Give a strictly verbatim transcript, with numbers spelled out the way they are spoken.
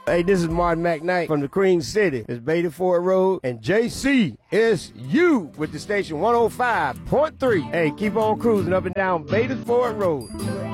Hey, this is Martin McKnight from the Queen City. It's Beatty Ford Road and J C S U with the station one oh five point three. Hey, keep on cruising up and down Beatty Ford Road.